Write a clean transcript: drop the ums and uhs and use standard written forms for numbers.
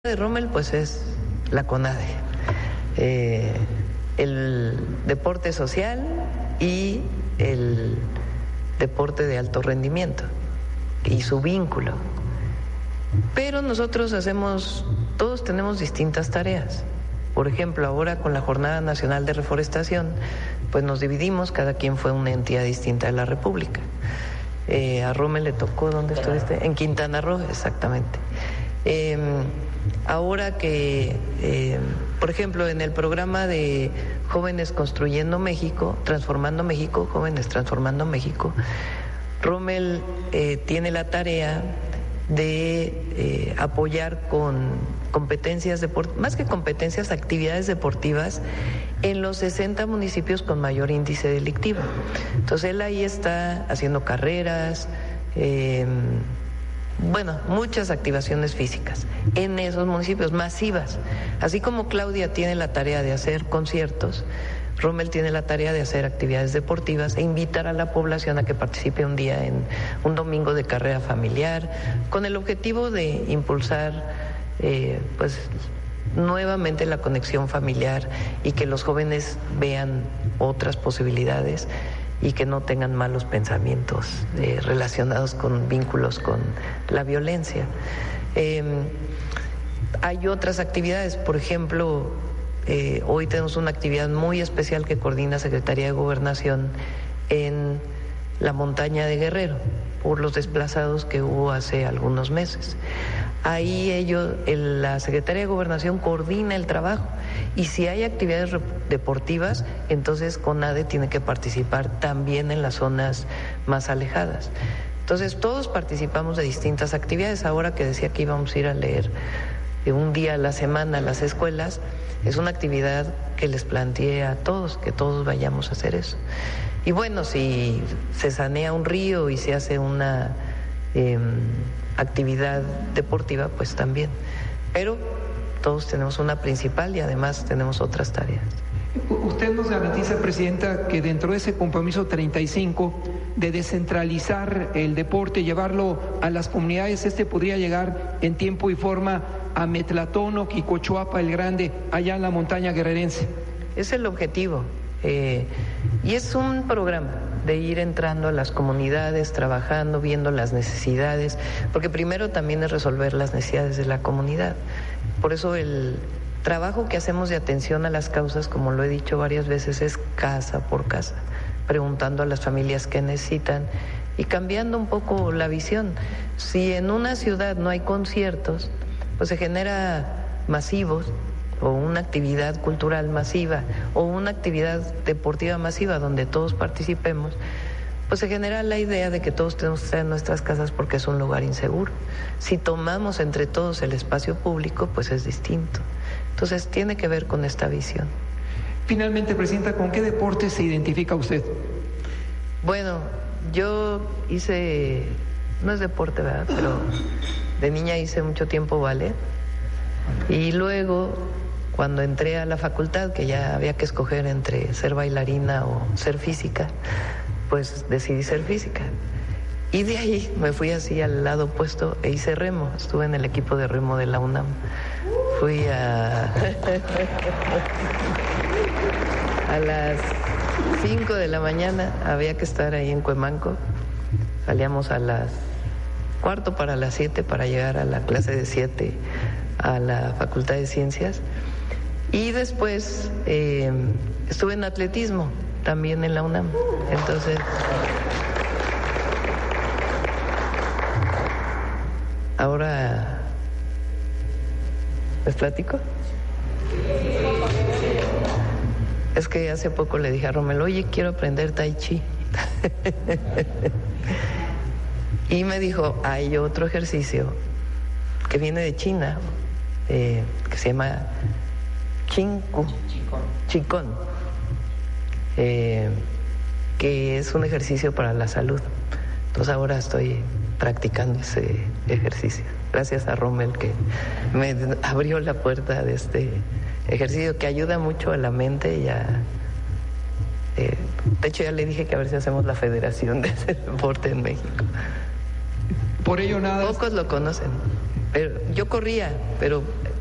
de Rommel pues es la CONADE, el deporte social y el deporte de alto rendimiento y su vínculo. Pero nosotros todos tenemos distintas tareas. Por ejemplo, ahora con la Jornada Nacional de Reforestación, pues nos dividimos, cada quien fue una entidad distinta de la República. A Rommel le tocó, ¿dónde estuviste? En Quintana Roo, exactamente. Ahora que, por ejemplo, en el programa de Jóvenes Construyendo México, Transformando México, Jóvenes Transformando México, Rommel tiene la tarea de apoyar con competencias más que competencias, actividades deportivas en los 60 municipios con mayor índice delictivo. Entonces él ahí está haciendo carreras, muchas activaciones físicas en esos municipios masivas. Así como Claudia tiene la tarea de hacer conciertos, Rommel tiene la tarea de hacer actividades deportivas e invitar a la población a que participe un día en un domingo de carrera familiar, con el objetivo de impulsar nuevamente la conexión familiar y que los jóvenes vean otras posibilidades y que no tengan malos pensamientos relacionados con vínculos con la violencia. Hay otras actividades, por ejemplo, hoy tenemos una actividad muy especial que coordina Secretaría de Gobernación en la montaña de Guerrero, por los desplazados que hubo hace algunos meses. Ahí la Secretaría de Gobernación coordina el trabajo y si hay actividades deportivas, entonces CONADE tiene que participar también en las zonas más alejadas. Entonces todos participamos de distintas actividades. Ahora que decía que íbamos a ir a leer un día a la semana a las escuelas, es una actividad que les planteé a todos, que todos vayamos a hacer eso. Y bueno, si se sanea un río y se hace una actividad deportiva, pues también. Pero todos tenemos una principal y además tenemos otras tareas. ¿Usted nos garantiza, Presidenta, que dentro de ese compromiso 35 de descentralizar el deporte, llevarlo a las comunidades, podría llegar en tiempo y forma a Metlatónoc y Cochuapa el Grande, allá en la montaña guerrerense? Es el objetivo. Y es un programa de ir entrando a las comunidades, trabajando, viendo las necesidades, porque primero también es resolver las necesidades de la comunidad. Por eso el trabajo que hacemos de atención a las causas, como lo he dicho varias veces, es casa por casa, preguntando a las familias qué necesitan y cambiando un poco la visión. Si en una ciudad no hay conciertos, pues se genera masivos, o una actividad cultural masiva, o una actividad deportiva masiva donde todos participemos, pues se genera la idea de que todos tenemos que estar en nuestras casas porque es un lugar inseguro. Si tomamos entre todos el espacio público, pues es distinto. Entonces tiene que ver con esta visión. Finalmente, Presidenta, ¿con qué deporte se identifica usted? Bueno, yo no es deporte, ¿verdad? Pero de niña hice mucho tiempo ballet. Y luego, cuando entré a la facultad, que ya había que escoger entre ser bailarina o ser física, pues decidí ser física. Y de ahí me fui así al lado opuesto e hice remo. Estuve en el equipo de remo de la UNAM. Fui a las 5 de la mañana, había que estar ahí en Cuemanco. Salíamos a las 4 para las 7 para llegar a la clase de 7 a la Facultad de Ciencias. Y después estuve en atletismo también en la UNAM. Entonces, ahora ¿les platico? Es que hace poco le dije a Rommel, oye, quiero aprender Tai Chi. Y me dijo, hay otro ejercicio que viene de China, que se llama Qigong, que es un ejercicio para la salud. Entonces ahora estoy practicando ese ejercicio. Gracias a Rommel que me abrió la puerta de este ejercicio que ayuda mucho a la mente y de hecho ya le dije que a ver si hacemos la federación de ese deporte en México. Por ello nada. Pocos lo conocen. Pero yo corría, pero